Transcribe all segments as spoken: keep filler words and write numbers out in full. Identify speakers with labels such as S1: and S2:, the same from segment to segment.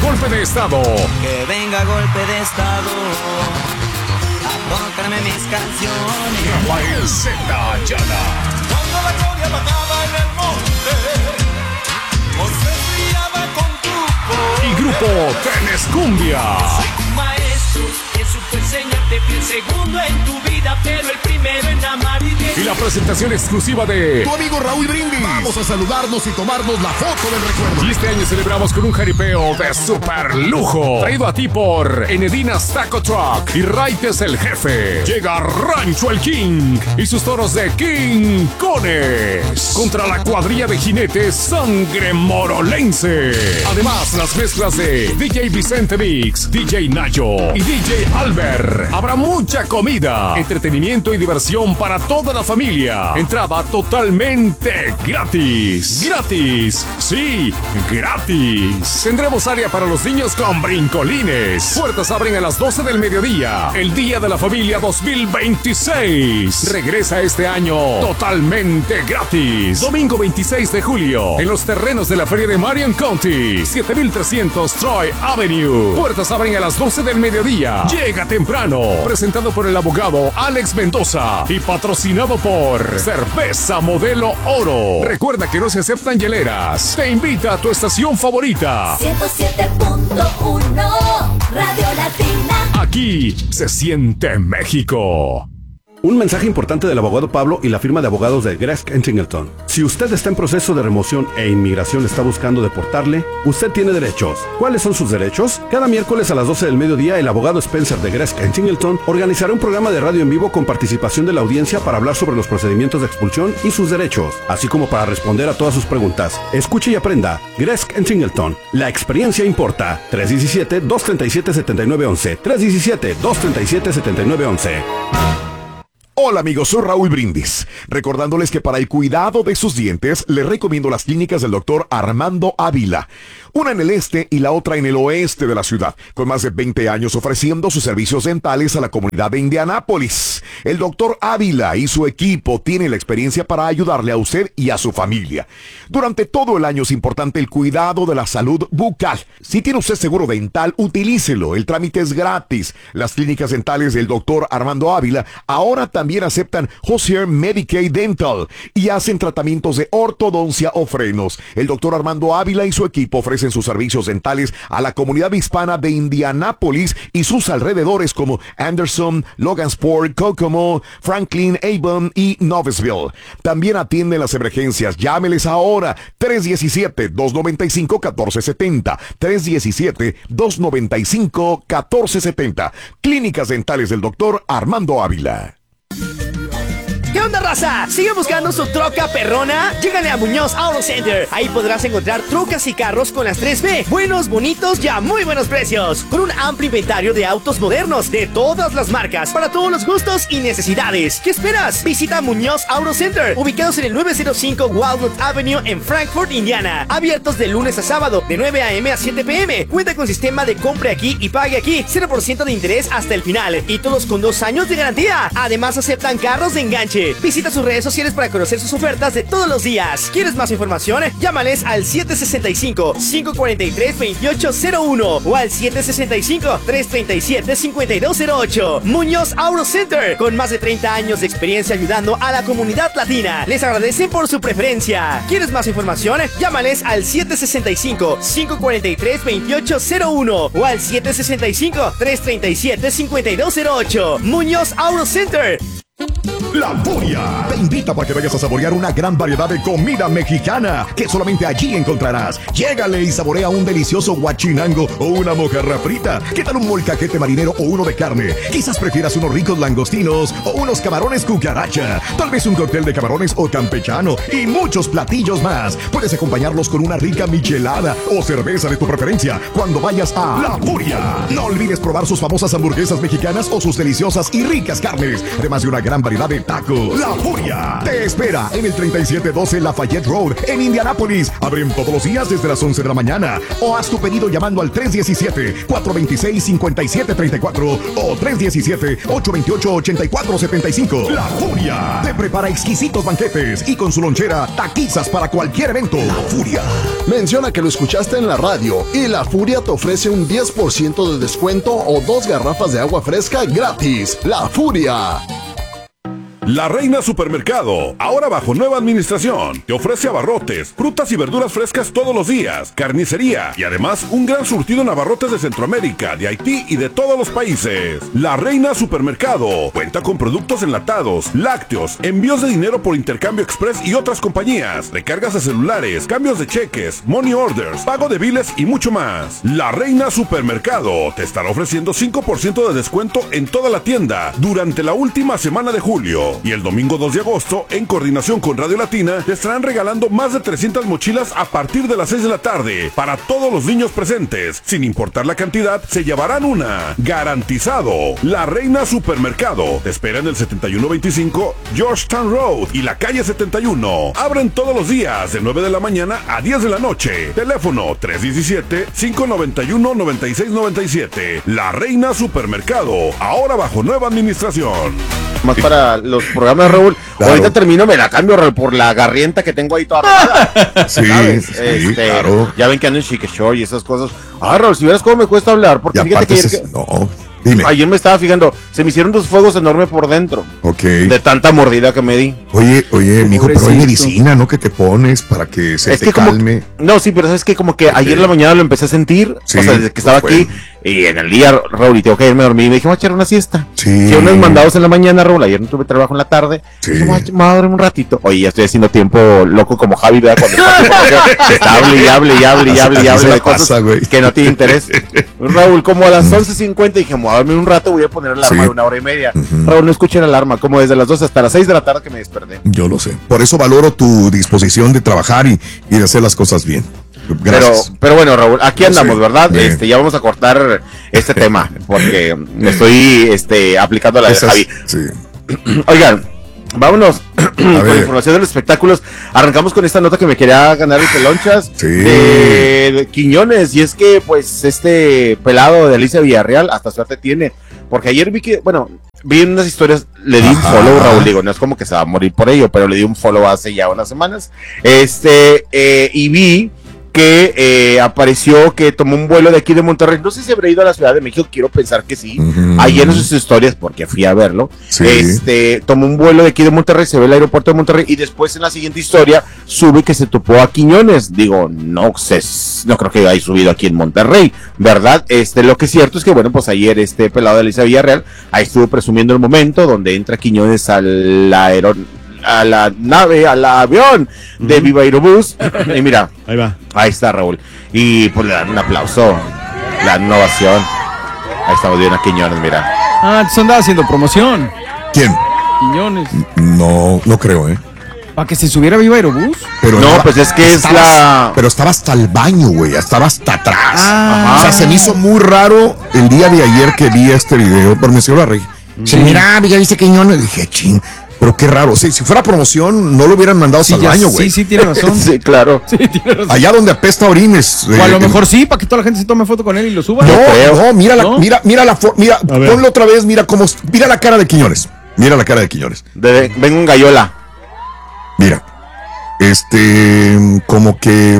S1: golpe de estado.
S2: Que venga golpe de estado a tocarme mis canciones.
S1: Rafael Zeta Ayala.
S3: Cuando la gloria bajaba en el monte, Moisés brillaba con grupo.
S1: Y grupo Telescumbia.
S4: Soy tu maestro, que supo enseñarte, fui el segundo en tu vida, pero el primero en amar y de...
S1: Y la presentación exclusiva de
S5: tu amigo Raúl Brindis. Vamos a saludarnos y tomarnos la foto del recuerdo.
S1: Y este año celebramos con un jaripeo de super lujo. Traído a ti por Enedinas Taco Truck y Raites el Jefe. Llega Rancho el King y sus toros de King Cones. Contra la cuadrilla de jinetes Sangre Morolense. Además, las mezclas de D J Vicente Mix, D J Nayo y D J Albert. Habrá mucha comida, entretenimiento y diversión para toda la familia. Entrada totalmente gratis. Gratis. Sí, gratis. Tendremos área para los niños con brincolines. Puertas abren a las doce del mediodía. El Día de la Familia dos mil veintiséis. Regresa este año totalmente gratis. Domingo veintiséis de julio. En los terrenos de la Feria de Marion County. siete mil trescientos Troy Avenue. Puertas abren a las doce del mediodía. Llega temprano. Presentado por el abogado Alex Mendoza. Y patrocinado por Cerveza Modelo Oro. Recuerda que no se aceptan hieleras. Te invita a tu estación favorita.
S6: ciento siete punto uno Radio Latina.
S1: Aquí se siente México.
S7: Un mensaje importante del abogado Pablo y la firma de abogados de Gresk and Singleton. Si usted está en proceso de remoción e inmigración está buscando deportarle, usted tiene derechos. ¿Cuáles son sus derechos? Cada miércoles a las doce del mediodía, el abogado Spencer de Gresk and Singleton organizará un programa de radio en vivo con participación de la audiencia para hablar sobre los procedimientos de expulsión y sus derechos, así como para responder a todas sus preguntas. Escuche y aprenda. Gresk and Singleton. La experiencia importa. tres uno siete, dos tres siete, siete nueve uno uno. tres uno siete, dos tres siete, siete nueve uno uno.
S5: Hola amigos, soy Raúl Brindis, recordándoles que para el cuidado de sus dientes les recomiendo las clínicas del doctor Armando Ávila, una en el este y la otra en el oeste de la ciudad, con más de veinte años ofreciendo sus servicios dentales a la comunidad de Indianápolis. El doctor Ávila y su equipo tienen la experiencia para ayudarle a usted y a su familia. Durante todo el año es importante el cuidado de la salud bucal. Si tiene usted seguro dental, utilícelo, el trámite es gratis. Las clínicas dentales del doctor Armando Ávila ahora también También aceptan Hozier Medicaid Dental y hacen tratamientos de ortodoncia o frenos. El doctor Armando Ávila y su equipo ofrecen sus servicios dentales a la comunidad hispana de Indianápolis y sus alrededores como Anderson, Logansport, Kokomo, Franklin, Avon y Noblesville. También atienden las emergencias. Llámeles ahora. tres uno siete, dos nueve cinco, uno cuatro siete cero. tres uno siete, dos nueve cinco, uno cuatro siete cero. Clínicas dentales del doctor Armando Ávila.
S8: ¿Qué onda, raza? ¿Sigue buscando su troca perrona? Llégale a Muñoz Auto Center. Ahí podrás encontrar trocas y carros con las tres B. Buenos, bonitos y a muy buenos precios. Con un amplio inventario de autos modernos de todas las marcas, para todos los gustos y necesidades. ¿Qué esperas? Visita Muñoz Auto Center, ubicados en el nueve cero cinco Wildwood Avenue en Frankfort, Indiana. Abiertos de lunes a sábado, de nueve a eme a siete pe eme. Cuenta con sistema de compre aquí y pague aquí. cero por ciento de interés hasta el final. Y todos con dos años de garantía. Además, aceptan carros de enganche. Visita sus redes sociales para conocer sus ofertas de todos los días. ¿Quieres más información? Llámales al siete seis cinco, cinco cuatro tres, dos ocho cero uno o al siete seis cinco, tres tres siete, cinco dos cero ocho. Muñoz Auto Center, con más de treinta años de experiencia ayudando a la comunidad latina. Les agradecen por su preferencia. ¿Quieres más información? Llámales al siete seis cinco, cinco cuatro tres, dos ocho cero uno o al siete seis cinco, tres tres siete, cinco dos cero ocho. Muñoz Auto Center.
S5: La Furia te invita para que vayas a saborear una gran variedad de comida mexicana que solamente allí encontrarás. Llégale y saborea un delicioso guachinango o una mojarra frita. ¿Qué tal un molcajete marinero o uno de carne? Quizás prefieras unos ricos langostinos o unos camarones cucaracha. Tal vez un cóctel de camarones o campechano y muchos platillos más. Puedes acompañarlos con una rica michelada o cerveza de tu preferencia cuando vayas a La Furia. No olvides probar sus famosas hamburguesas mexicanas o sus deliciosas y ricas carnes, además de una gran variedad de tacos. La Furia te espera en el treinta y siete doce Lafayette Road en Indianápolis. Abren todos los días desde las once de la mañana. O haz tu pedido llamando al tres diecisiete, cuatro veintiséis, cincuenta y siete treinta y cuatro o tres diecisiete, ocho veintiocho, ochenta y cuatro setenta y cinco. La Furia te prepara exquisitos banquetes y con su lonchera taquizas para cualquier evento. La Furia.
S9: Menciona que lo escuchaste en la radio y La Furia te ofrece un diez por ciento de descuento o dos garrafas de agua fresca gratis. La Furia.
S10: La Reina Supermercado, ahora bajo nueva administración, te ofrece abarrotes, frutas y verduras frescas todos los días, carnicería y además un gran surtido en abarrotes de Centroamérica, de Haití y de todos los países. La Reina Supermercado cuenta con productos enlatados, lácteos, envíos de dinero por intercambio express y otras compañías, recargas de celulares, cambios de cheques, money orders, pago de biles y mucho más. La Reina Supermercado te estará ofreciendo cinco por ciento de descuento en toda la tienda durante la última semana de julio. Y el domingo dos de agosto, en coordinación con Radio Latina, te estarán regalando más de trescientas mochilas a partir de las seis de la tarde para todos los niños presentes. Sin importar la cantidad, se llevarán una. Garantizado. La Reina Supermercado te espera en el setenta y uno veinticinco Georgetown Road y la calle setenta y uno. Abren todos los días de nueve de la mañana a diez de la noche. Teléfono tres diecisiete, cinco noventa y uno, noventa y seis noventa y siete. La Reina Supermercado, ahora bajo nueva administración.
S11: Más para los programas, Raúl. Claro. Ahorita termino, me la cambio, Raúl, por la garrienta que tengo ahí toda armada.
S5: Sí,
S11: ¿sabes?
S5: sí,
S11: este,
S5: claro.
S11: Ya ven que ando en Chique Show y esas cosas. Ah, Raúl, si vieras cómo me cuesta hablar, porque
S5: y
S11: fíjate que ayer,
S5: es, no, dime.
S11: ayer me estaba fijando, se me hicieron dos fuegos enormes por dentro.
S5: Ok.
S11: De tanta mordida que me di.
S5: Oye, oye, mijo, pero hay medicina, ¿no? Que te pones para que se
S11: es
S5: te
S11: que
S5: calme.
S11: Como, no, sí, pero sabes que como que okay. ayer en la mañana lo empecé a sentir, sí, o sea, desde que estaba bueno. aquí, y en el día, Raúl, y tengo que irme a dormir, y me dije, voy a echar una siesta.
S5: Sí.
S11: Hice unos mandados en la mañana, Raúl, ayer no tuve trabajo en la tarde,
S5: sí.
S11: dije, voy a dormir un ratito. Oye, ya estoy haciendo tiempo loco como Javi, ¿verdad? Cuando hable y hable y hable y hable y hable de cosas pasa, que no tiene interés. Raúl, como a las once cincuenta dije, voy a dormir un rato, voy a poner la alarma sí. de una hora y media. Uh-huh. Raúl, no escuché la alarma, como desde las doce hasta las seis de la tarde que me desperté.
S5: Yo lo sé. Por eso valoro tu disposición de trabajar y, y de hacer las cosas bien. Gracias.
S11: Pero, pero bueno, Raúl, aquí andamos, ¿verdad? Bien. Este, ya vamos a cortar este tema, porque me estoy este, aplicando la de
S5: Esas,
S11: Javi.
S5: Sí.
S11: Oigan, vámonos con la información de los espectáculos. Arrancamos con esta nota que me quería ganar el pelonchas
S5: sí.
S11: de, de Quiñones. Y es que, pues, este pelado de Alicia Villarreal hasta suerte tiene. Porque ayer vi que, bueno, vi en unas historias, le di Ajá. un follow, Raúl, digo, no es como que se va a morir por ello, pero le di un follow hace ya unas semanas. Este, eh, y vi que eh, apareció que tomó un vuelo de aquí de Monterrey, no sé si habrá ido a la Ciudad de México, quiero pensar que sí, uh-huh. ayer en sus historias, porque fui a verlo, sí. este, tomó un vuelo de aquí de Monterrey, se ve el aeropuerto de Monterrey, y después en la siguiente historia, sube que se topó a Quiñones, digo, no sé, no creo que haya subido aquí en Monterrey, ¿verdad? Este, lo que es cierto es que, bueno, pues ayer este pelado de Alicia Villarreal, ahí estuvo presumiendo el momento donde entra Quiñones al aeropuerto, a la nave, al avión de uh-huh. Viva Aerobús. Y mira,
S7: ahí va.
S11: Ahí está Raúl. Y pues le dan un aplauso, le dan una ovación. Ahí estamos bien a Quiñones, mira.
S12: Ah, entonces andaba haciendo promoción.
S5: ¿Quién?
S12: Quiñones.
S5: No, no creo, ¿eh?
S12: ¿Para que se subiera Viva Aerobús?
S5: Pero
S11: no,
S5: estaba,
S11: pues es que
S5: estaba,
S11: es la...
S5: Pero estaba hasta el baño, güey, estaba hasta atrás.
S12: Ah.
S5: O sea, se me hizo muy raro el día de ayer que vi este video, por mencionar la rey. Sí. Mira, ya viste Quiñones. Dije, ching. Pero qué raro, sí, si fuera promoción no lo hubieran mandado
S12: sí,
S5: hasta el baño, güey.
S12: Sí, sí, tiene razón.
S11: Sí, claro.
S12: Sí, tiene razón.
S5: Allá donde apesta orines.
S12: O a
S5: eh,
S12: lo mejor sí, para que toda la gente se tome foto con él y lo suba.
S5: No, no, no mira,
S12: ¿No?
S5: La, mira, mira la fo- mira, ponlo otra vez, mira cómo, mira la cara de Quiñones. Mira la cara de Quiñones.
S11: De, vengo en gallola.
S5: Mira, este, como que,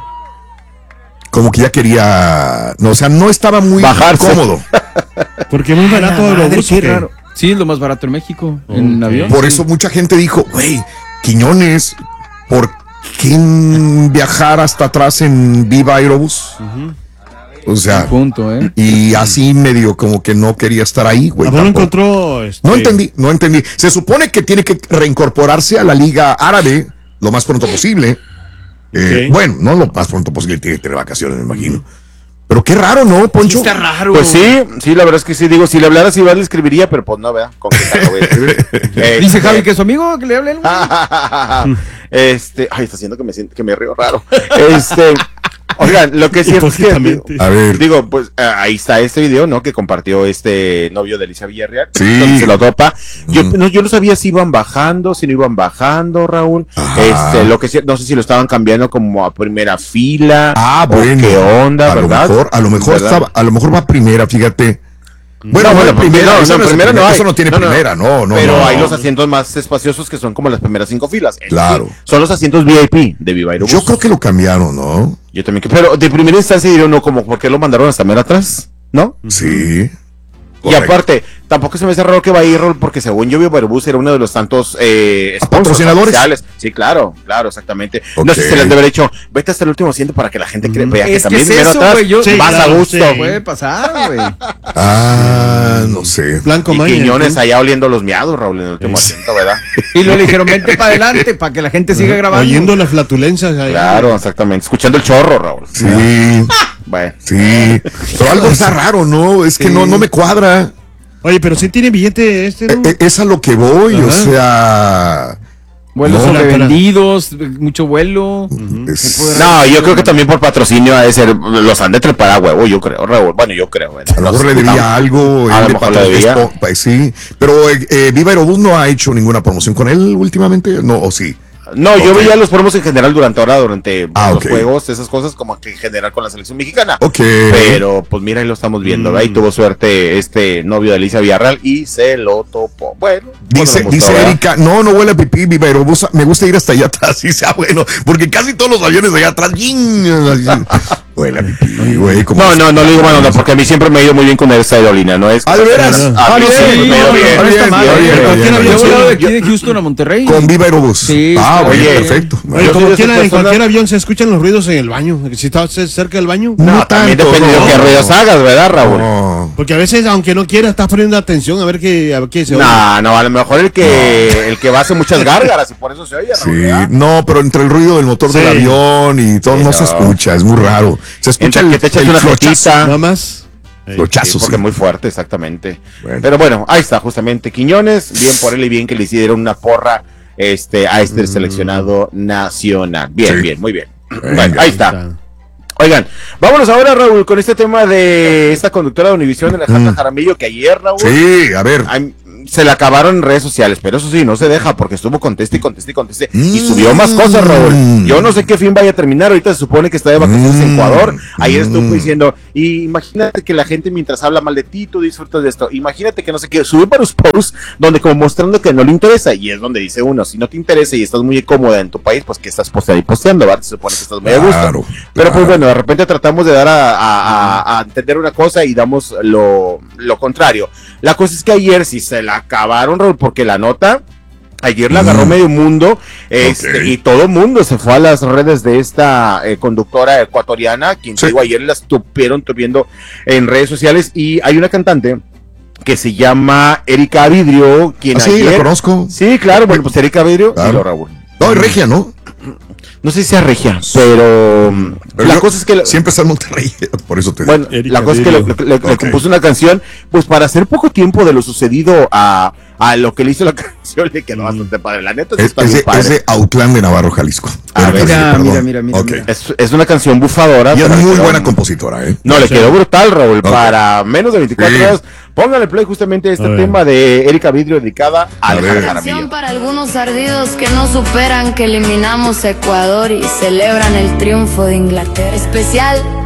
S5: como que ya quería, no, o sea, no estaba muy
S11: Bajarse.
S5: cómodo.
S7: Porque muy barato el bus.
S12: Sí, es lo más barato en México, okay. en avión.
S5: Por
S12: sí.
S5: eso mucha gente dijo, güey, Quiñones, ¿por qué viajar hasta atrás en Viva Aerobús? Uh-huh. O sea,
S12: punto, ¿eh?
S5: Y así medio como que no quería estar ahí, güey.
S7: No encontró. Este...
S5: No entendí, no entendí. Se supone que tiene que reincorporarse a la Liga Árabe lo más pronto posible. Okay. Eh, bueno, no lo más pronto posible, tiene que tener vacaciones, me imagino. Pero qué raro, ¿no, Poncho?
S12: Sí, está raro.
S11: Pues sí, sí, la verdad es que sí, digo, si le hablara si igual le escribiría, pero pues no, vea, con qué tal lo voy a escribir.
S12: eh, Dice Javi que es su amigo, que le hable él.
S11: este, ay, está haciendo que me siento, que me río raro. Este, Oigan, lo que es cierto es que, digo,
S5: A ver.
S11: digo, pues eh, ahí está este video, ¿no? Que compartió este novio de Alicia Villarreal.
S5: Sí.
S11: Donde se lo topa. Yo,
S5: Mm.
S11: no, yo no sabía si iban bajando, si no iban bajando, Raúl.
S5: Ajá.
S11: Este, lo que sí- no sé si lo estaban cambiando como a primera fila.
S5: Ah,
S11: o
S5: bueno.
S11: qué onda,
S5: a
S11: ¿verdad?
S5: Lo mejor, a lo mejor
S11: ¿Verdad?
S5: estaba, a lo mejor va primera, fíjate. Bueno,
S11: No,
S5: bueno,
S11: bueno,
S5: primera,
S11: no,
S5: eso
S11: no,
S5: no, es
S11: primera
S5: primera,
S11: no hay.
S5: eso no tiene
S11: No, no,
S5: primera, no, no.
S11: Pero
S5: no.
S11: hay los asientos más espaciosos que son como las primeras cinco filas. Es
S5: Claro.
S11: decir, son los asientos V I P de Viva Aerobús.
S5: Yo creo que lo cambiaron, ¿no?
S11: Yo también. que- Pero de primera instancia diría uno como, ¿por qué lo mandaron hasta mera atrás? ¿No?
S5: Sí.
S11: Y aparte, tampoco se me hace raro que va a ir, Rol, porque según yo, Viva Aerobús era uno de los tantos eh, sponsors
S5: ¿Patrocinadores?
S11: oficiales. Sí, claro, claro, exactamente.
S5: Ok.
S11: No sé si se les debe haber hecho, vete hasta el último asiento para que la gente cre- vea que
S12: Es que
S11: también
S12: es
S11: primero
S12: eso,
S11: atrás
S12: güey. Yo,
S11: vas a gusto.
S12: Puede pasar, güey.
S5: Ah, no sé.
S13: Blanco
S11: Y
S13: Maña,
S11: Quiñones
S13: ¿no?
S11: allá oliendo los miados, Raúl, en el último asiento, ¿verdad?
S12: Y lo dijeron, vente para adelante, para que la gente siga grabando.
S13: Oyendo las flatulencias. ahí.
S11: Claro, exactamente. Escuchando el chorro, Raúl.
S5: Sí,
S11: Bueno.
S5: sí. Pero algo está raro, ¿no? Es que no, no me cuadra.
S13: Oye, pero sí tiene billete este, ¿no?
S5: E- e- Es a lo que voy, o
S13: Ajá.
S5: sea.
S12: Vuelos
S5: No,
S12: sobrevendidos, mucho vuelo.
S5: es-
S11: No, yo creo que también por patrocinio ha de ser, los han de trepar a huevo, yo creo, Raúl. Bueno, yo creo. ¿verdad?
S5: A lo mejor
S11: No
S5: le
S11: sé,
S5: debía
S11: tam-
S5: algo.
S11: A
S5: él
S11: lo
S5: de
S11: mejor le
S5: patro-
S11: debía.
S5: es po- pues sí. Pero eh, eh, Viva Aerobús no ha hecho ninguna promoción con él últimamente. No, o sí.
S11: No, yo
S5: Ok.
S11: veía los promos en general durante ahora, durante
S5: Ah,
S11: los
S5: ok.
S11: juegos, esas cosas como que en general con la selección mexicana.
S5: Ok.
S11: Pero pues mira, ahí lo estamos viendo, ¿verdad? Y tuvo suerte este novio de Alicia Villarreal y se lo topó. Bueno,
S5: Dice,
S11: bueno,
S5: dice
S11: ¿verdad?
S5: Erika, no, no huele a pipí, Viva Aerobús, me gusta ir hasta allá atrás, y sea bueno, porque casi todos los aviones de allá atrás, ¡yin! huele a pipí, güey. como-
S11: No, no, no le digo bueno, no, porque a mí siempre me ha ido muy bien con esa aerolínea, ¿no es?
S5: Ah, ¿de veras?
S11: A
S5: Ah,
S11: mí
S5: bien,
S11: sí,
S5: bien,
S11: me ha ido
S5: bien,
S11: bien.
S5: bien,
S12: está
S5: bien,
S12: mal,
S5: bien,
S12: ¿eh?
S5: bien,
S13: Cualquier
S5: bien,
S13: avión
S12: Yo
S5: bien.
S12: he volado de
S11: yo-
S12: aquí de Houston a Monterrey.
S5: Con Viva Aerobús.
S12: Sí,
S5: Ah,
S12: está
S5: oye,
S11: bien.
S5: perfecto.
S13: Oye,
S11: Yo
S13: como
S11: soy de
S13: quiera,
S11: esas
S13: en cualquier
S11: personas-
S13: avión se escuchan los ruidos en el baño. Si estás cerca del baño.
S11: No, también
S5: tanto,
S11: depende de
S5: no.
S11: qué ruidos hagas, ¿verdad, Raúl?
S5: No.
S13: Porque a veces, aunque no quieras, estás poniendo atención a ver qué, a ver qué se oye.
S11: No, no, a lo mejor el que el que va hace muchas gárgaras y por eso se oye, Raúl,
S5: Sí,
S11: ¿verdad?
S5: no, pero entre el ruido del motor
S13: Sí.
S5: del avión y todo
S11: Sí,
S5: no,
S11: no.
S5: se escucha, es muy raro. Se escucha
S11: Entre
S5: el,
S11: que te echas
S5: el
S11: una
S5: flochazo.
S11: jetita.
S13: Nada más.
S5: Flochazo,
S11: Sí, porque
S5: sí.
S11: muy fuerte, exactamente.
S5: Bueno.
S11: Pero bueno, ahí está, justamente Quiñones, bien por él y bien que le hicieron una porra este, a este seleccionado nacional. Bien,
S5: Sí.
S11: bien, muy bien.
S5: Venga,
S11: Bueno, ahí está. Oigan, vámonos ahora, Raúl, con este tema de esta conductora de Univisión, Alejandra Jaramillo, que ayer, Raúl,
S5: Sí, a ver.
S11: ay, se le acabaron en redes sociales, pero eso sí, no se deja porque estuvo conteste y conteste y conteste y
S5: Mm.
S11: subió más cosas, Raúl. Yo no sé qué fin vaya a terminar, ahorita se supone que está de vacaciones en
S5: Mm.
S11: Ecuador. Ayer estuvo
S5: Mm.
S11: diciendo, y imagínate que la gente mientras habla mal de ti, tú disfrutas de esto. Imagínate que no sé qué, sube varios posts donde como mostrando que no le interesa, y es donde dice uno, si no te interesa y estás muy cómoda en tu país, pues que estás posteando y posteando, ¿verdad? Se supone que estás muy a gusto.
S5: Claro,
S11: Pero pues
S5: claro.
S11: bueno, de repente tratamos de dar a, a- a- a entender una cosa y damos lo, lo contrario. La cosa es que ayer sí se la acabaron, Raúl, porque la nota ayer la agarró
S5: Mm.
S11: medio mundo este,
S5: Ok.
S11: y todo mundo se fue a las redes de esta eh, conductora ecuatoriana, quien
S5: Sí.
S11: digo, ayer la estuvieron viendo en redes sociales y hay una cantante que se llama Erika Vidrio, quien
S5: Ah, sí,
S11: ayer...
S5: la conozco.
S11: Sí, claro, bueno, pues Erika Vidrio
S5: Claro.
S11: y lo Raúl.
S5: No, es regia, ¿no?
S11: No sé si sea regia, pero,
S5: Pero
S11: la
S5: yo
S11: cosa es que...
S5: siempre está en Monterrey, por eso te digo.
S11: Bueno,
S13: Erika
S11: la cosa es que le,
S13: Vidrio.
S11: le- le
S5: Ok.
S11: compuso una canción, pues para hacer poco tiempo de lo sucedido a, a lo que le hizo la canción, le quedó bastante padre. La neta, sí
S5: es,
S11: está
S5: es
S11: bien
S5: de,
S11: padre.
S5: es de Autlán de Navarro, Jalisco.
S11: A ver,
S5: Erika,
S12: mira,
S5: perdón.
S12: mira, mira, mira,
S5: Ok.
S12: mira.
S11: Es, es una canción bufadora.
S5: Y es
S11: pero le
S5: muy
S11: quedó-
S5: buena compositora, ¿eh?
S11: No, le quedó brutal, Raúl.
S5: Ok.
S11: Para menos de veinticuatro
S5: Sí.
S11: horas, póngale play justamente a este
S13: A ver.
S11: tema de Erika Vidrio dedicada a
S5: A
S11: Alejandra
S5: ver.
S11: Jaramillo.
S14: Canción para algunos ardidos que no superan que eliminamos a Ecuador y celebran el triunfo de Inglaterra. Especial